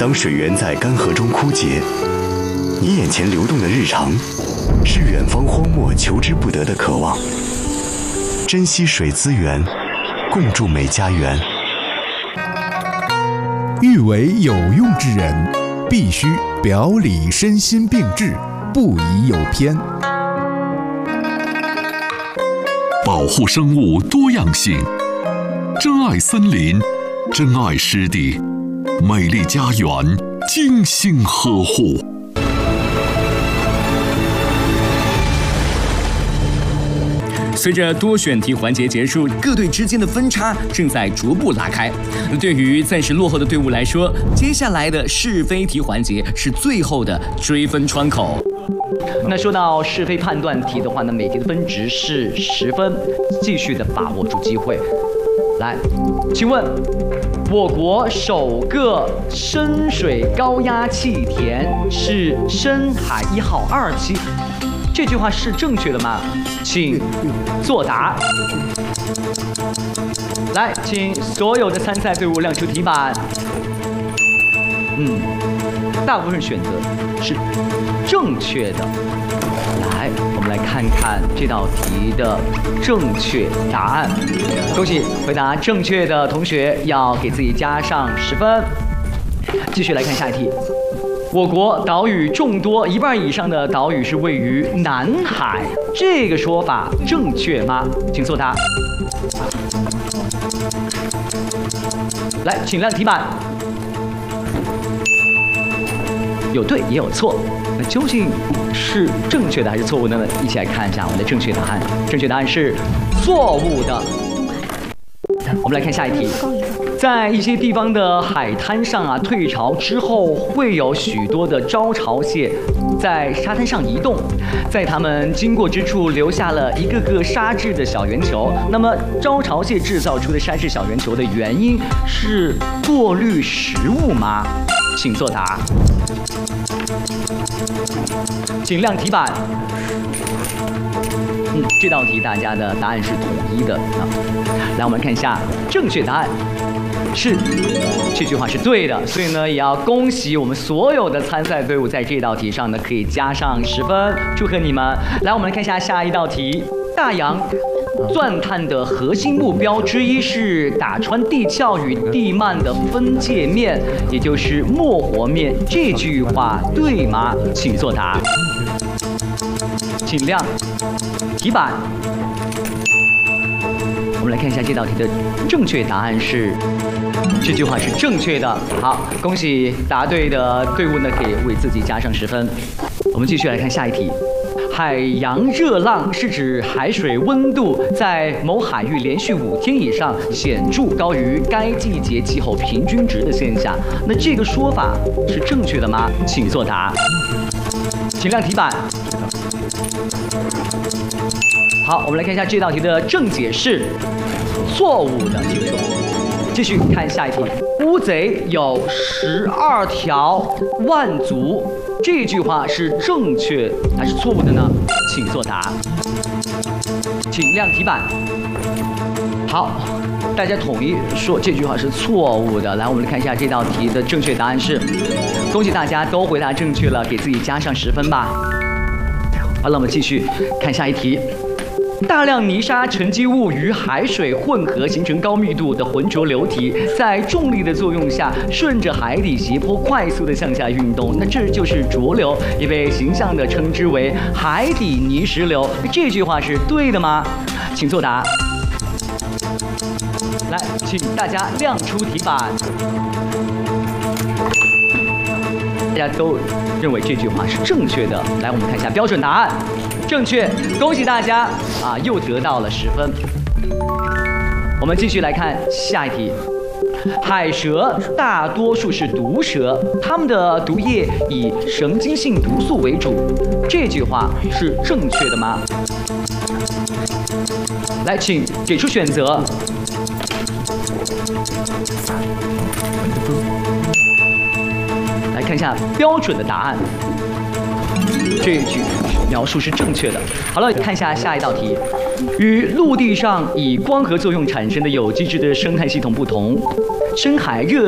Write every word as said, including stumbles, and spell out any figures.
当水源在干涸中枯竭，你眼前流动的日常，是远方荒漠求之不得的渴望。珍惜水资源，共筑美家园。 欲为有用之人，必须表里身心并治，不宜有偏。 保护生物多样性，珍爱森林，珍爱湿地，美丽家园精心呵护。 随着多选题环节结束，各队之间的分差正在逐步拉开。对于暂时落后的队伍来说，接下来的是非题环节是最后的追分窗口。那说到是非判断题的话呢，每题的分值是十分，继续的把握住机会。来，请问我国首个深水高压气田是深海一号二期，这句话是正确的吗？请作答。来，请所有的参赛队伍亮出题板。嗯，大部分选择是正确的。来，我们来看看这道题的正确答案。恭喜回答正确的同学，要给自己加上十分。继续来看下一题。我国岛屿众多，一半以上的岛屿是位于南海，这个说法正确吗？请作答。来，请亮题板。有对也有错，那究竟是正确的还是错误的呢？一起来看一下我们的正确答案。正确答案是错误的。我们来看下一题。在一些地方的海滩上啊，退潮之后会有许多的招潮蟹在沙滩上移动，在它们经过之处留下了一个个沙质的小圆球。那么招潮蟹制造出的沙质小圆球的原因是过滤食物吗？请作答。请亮题板。嗯，这道题大家的答案是统一的啊。来，我们看一下正确答案。是，这句话是对的，所以呢，也要恭喜我们所有的参赛队伍在这道题上呢可以加上十分，祝贺你们！来，我们来看一下下一道题。大洋钻探的核心目标之一是打穿地壳与地幔的分界面，也就是没活面，这句话对吗？请作答。请亮题板。我们来看一下这道题的正确答案是，这句话是正确的。好，恭喜答对的队伍呢，可以为自己加上十分。我们继续来看下一题。海洋热浪是指海水温度在某海域连续五天以上显著高于该季节气候平均值的现象。那这个说法是正确的吗？请作答。请亮题板。好，我们来看一下这道题的正解是错误的，请说。继续看下一题。乌贼有十二条腕足，这句话是正确还是错误的呢？请作答。请亮题板。好，大家统一说这句话是错误的。来，我们来看一下这道题的正确答案是，恭喜大家都回答正确了，给自己加上十分吧。好了，我们继续看下一题。大量泥沙沉积物与海水混合，形成高密度的浑浊流体，在重力的作用下，顺着海底斜坡快速的向下运动。那这就是浊流，也被形象的称之为海底泥石流。这句话是对的吗？请作答。来，请大家亮出题板。大家都认为这句话是正确的。来，我们看一下标准答案。正确，恭喜大家啊，又得到了十分。我们继续来看下一题。海蛇大多数是毒蛇，它们的毒液以神经性毒素为主，这句话是正确的吗？来，请给出选择。来看一下标准的答案。这一句描述是正确的。好了，看一下下一道题。与陆地上以光合作用产生的有机质的生态系统不同，深海热